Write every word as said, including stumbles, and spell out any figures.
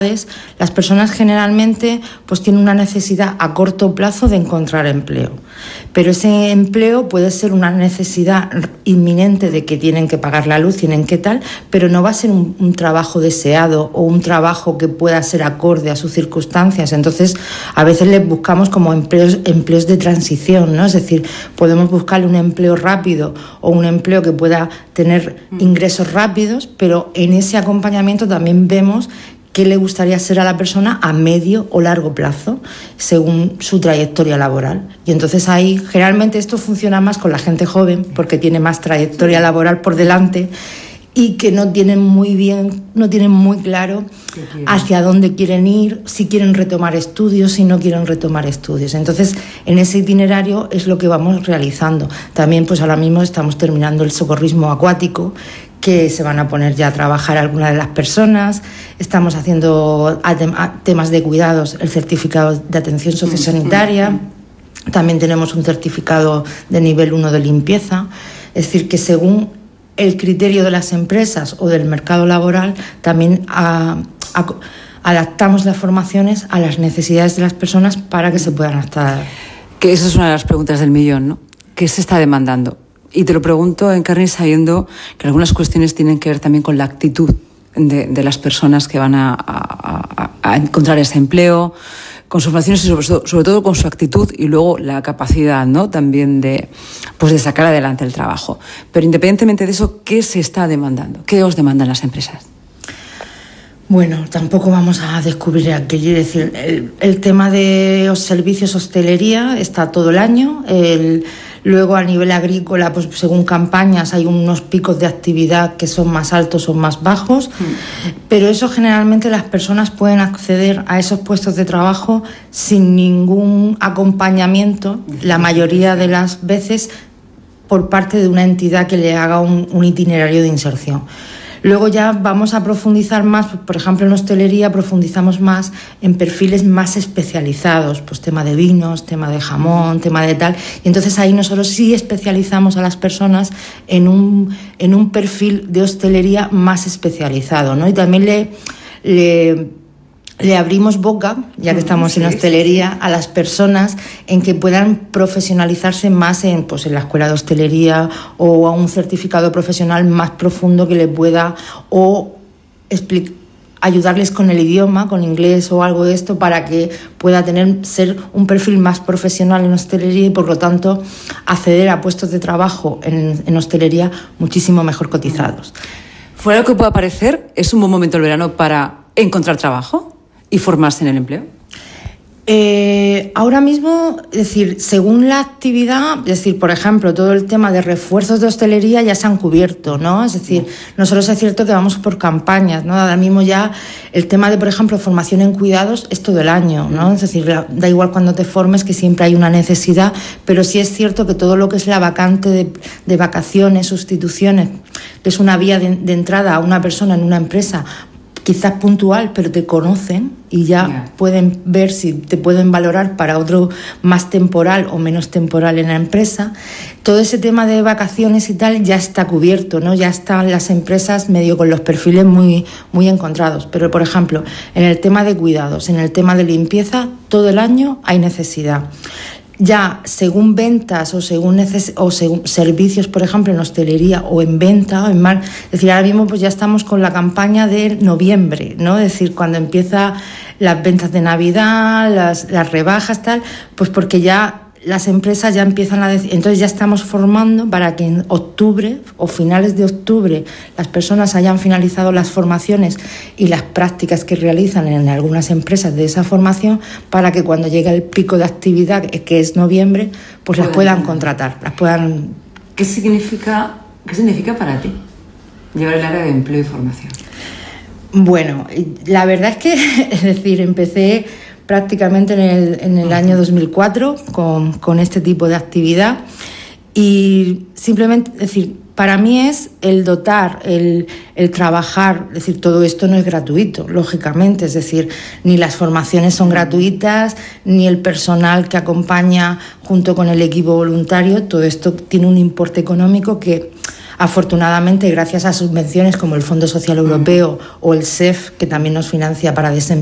las personas generalmente pues tienen una necesidad a corto plazo de encontrar empleo, pero ese empleo puede ser una necesidad inminente de que tienen que pagar la luz, tienen que tal, pero no va a ser un, un trabajo deseado o un trabajo que pueda ser acorde a sus circunstancias. Entonces a veces les buscamos como empleos, empleos de transición, ¿no? Es decir, podemos buscarle un empleo rápido o un empleo que pueda tener ingresos rápidos, pero en ese acompañamiento también vemos qué le gustaría ser a la persona a medio o largo plazo, según su trayectoria laboral. Y entonces ahí, generalmente esto funciona más con la gente joven, porque tiene más trayectoria laboral por delante y que no tienen muy bien, no tienen muy claro hacia dónde quieren ir, si quieren retomar estudios, si no quieren retomar estudios. Entonces, en ese itinerario es lo que vamos realizando. También, pues ahora mismo estamos terminando el socorrismo acuático, que se van a poner ya a trabajar algunas de las personas. Estamos haciendo temas de cuidados, el certificado de atención sociosanitaria. También tenemos un certificado de nivel uno de limpieza. Es decir, que según el criterio de las empresas o del mercado laboral, también a, a, adaptamos las formaciones a las necesidades de las personas para que se puedan adaptar. Que esa es una de las preguntas del millón, ¿no? ¿Qué se está demandando? Y te lo pregunto en carne y sabiendo que algunas cuestiones tienen que ver también con la actitud de, de las personas que van a, a, a encontrar ese empleo, con sus formaciones y sobre, sobre todo con su actitud y luego la capacidad, ¿no? También de, pues de sacar adelante el trabajo. Pero independientemente de eso, ¿qué se está demandando? ¿Qué os demandan las empresas? Bueno, tampoco vamos a descubrir aquello. Es decir, el, el tema de los servicios hostelería está todo el año. El, luego, a nivel agrícola, pues según campañas, hay unos picos de actividad que son más altos o más bajos. Mm. Pero eso generalmente las personas pueden acceder a esos puestos de trabajo sin ningún acompañamiento, la mayoría de las veces por parte de una entidad que le haga un, un itinerario de inserción. Luego ya vamos a profundizar más, por ejemplo en hostelería profundizamos más en perfiles más especializados, pues tema de vinos, tema de jamón, tema de tal, y entonces ahí nosotros sí especializamos a las personas en un, en un perfil de hostelería más especializado, ¿no? Y también le, le Le abrimos boca, ya que estamos sí, en hostelería, sí, sí. a las personas en que puedan profesionalizarse más en, pues, en la escuela de hostelería o a un certificado profesional más profundo que le pueda o explicar, ayudarles con el idioma, con inglés o algo de esto, para que pueda tener ser un perfil más profesional en hostelería y por lo tanto acceder a puestos de trabajo en, en hostelería muchísimo mejor cotizados. Fuera lo que pueda parecer, ¿es un buen momento el verano para encontrar trabajo y formarse en el empleo? Eh, ahora mismo, es decir, según la actividad, es decir, por ejemplo, todo el tema de refuerzos de hostelería ya se han cubierto, ¿no? Es decir, nosotros es cierto que vamos por campañas, ¿no? Ahora mismo ya el tema de, por ejemplo, formación en cuidados es todo el año, ¿no? Es decir, da igual cuando te formes, que siempre hay una necesidad, pero sí es cierto que todo lo que es la vacante de, de vacaciones, sustituciones, es una vía de, de entrada a una persona en una empresa quizás puntual, pero te conocen y ya yeah. pueden ver si te pueden valorar para otro más temporal o menos temporal en la empresa. Todo ese tema de vacaciones y tal ya está cubierto, ¿no? Ya están las empresas medio con los perfiles muy, muy encontrados. Pero, por ejemplo, en el tema de cuidados, en el tema de limpieza, todo el año hay necesidad. Ya según ventas o según, neces- o según servicios, por ejemplo, en hostelería o en venta, o en mar, es decir, ahora mismo pues ya estamos con la campaña de noviembre, ¿no? Es decir, cuando empieza las ventas de Navidad, las, las rebajas, tal, pues porque ya las empresas ya empiezan a decir, entonces ya estamos formando para que en octubre o finales de octubre las personas hayan finalizado las formaciones y las prácticas que realizan en algunas empresas de esa formación, para que cuando llegue el pico de actividad, que es noviembre, pues las puedan contratar, las puedan. ¿Qué significa, qué significa para ti llevar el área de empleo y formación? Bueno, la verdad es que, es decir, empecé prácticamente en el, en el año dos mil cuatro con, con este tipo de actividad y simplemente, es decir, para mí es el dotar, el, el trabajar, es decir, todo esto no es gratuito, lógicamente, es decir, ni las formaciones son gratuitas, ni el personal que acompaña junto con el equipo voluntario, todo esto tiene un importe económico que afortunadamente, gracias a subvenciones como el Fondo Social Europeo uh-huh. o el S E F, que también nos financia para desempleo,